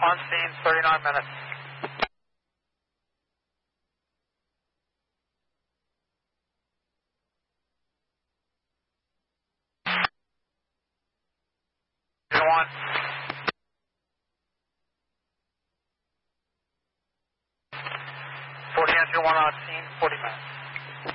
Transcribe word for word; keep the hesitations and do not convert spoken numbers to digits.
On scene, thirty-nine minutes. One. forty engine one on